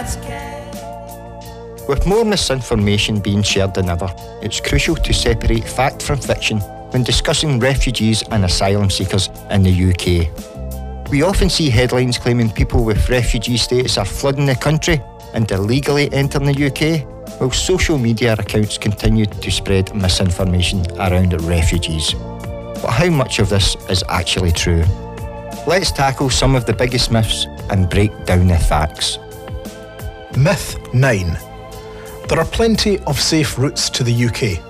With more misinformation being shared than ever, it's crucial to separate fact from fiction when discussing refugees and asylum seekers in the UK. We often see headlines claiming people with refugee status are flooding the country and illegally entering the UK, while social media accounts continue to spread misinformation around refugees. But how much of this is actually true? Let's tackle some of the biggest myths and break down the facts. Myth 9. There are plenty of safe routes to the UK.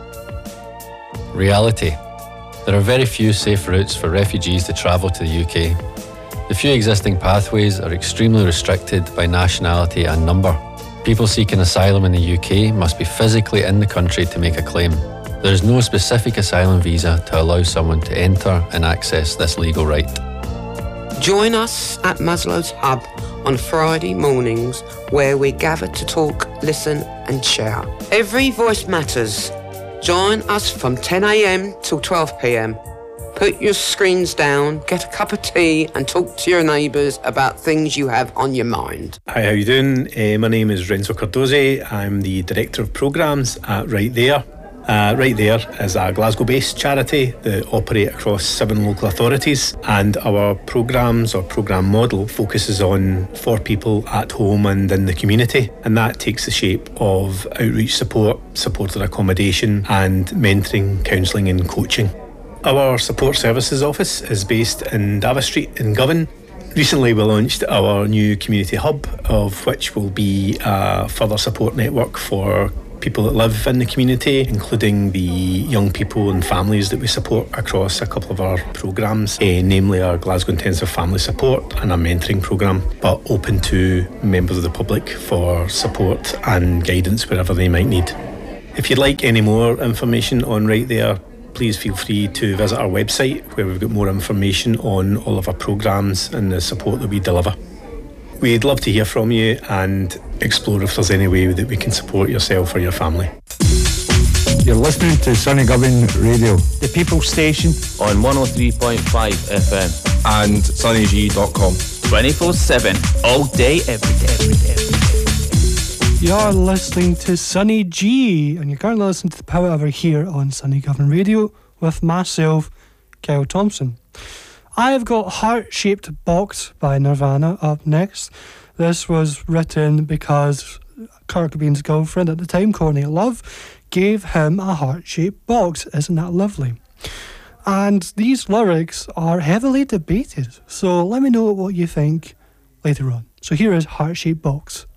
Reality. There are very few safe routes for refugees to travel to the UK. The few existing pathways are extremely restricted by nationality and number. People seeking asylum in the UK must be physically in the country to make a claim. There is no specific asylum visa to allow someone to enter and access this legal right. Join us at Maslow's Hub on Friday mornings, where we gather to talk, listen and share. Every voice matters. Join us from 10 a.m. till 12 p.m. Put your screens down, get a cup of tea and talk to your neighbours about things you have on your mind. Hi, how you doing? My name is Renzo Cardozi. I'm the Director of Programmes at Right There. Right There is a Glasgow-based charity that operate across 7 local authorities, and our programmes or programme model focuses on for people at home and in the community, and that takes the shape of outreach support, supported accommodation and mentoring, counselling and coaching. Our support services office is based in Davis Street in Govan. Recently we launched our new community hub, of which will be a further support network for people that live in the community, including the young people and families that we support across a couple of our programmes, namely our Glasgow Intensive Family Support and our mentoring programme, but open to members of the public for support and guidance wherever they might need. If you'd like any more information on Right There, please feel free to visit our website, where we've got more information on all of our programmes and the support that we deliver. We'd love to hear from you and explore if there's any way that we can support yourself or your family. You're listening to Sunny Govan Radio, the People's Station on 103.5 FM and sunnyg.com. 24/7, all day, every day. You're listening to Sunny G, and you're currently listening to the Power Hour here on Sunny Govan Radio with myself, Kyle Thompson. I've got Heart-Shaped Box by Nirvana up next. This was written because Kurt Cobain's girlfriend at the time, Courtney Love, gave him a heart-shaped box. Isn't that lovely? And these lyrics are heavily debated, so let me know what you think later on. So here is Heart-Shaped Box.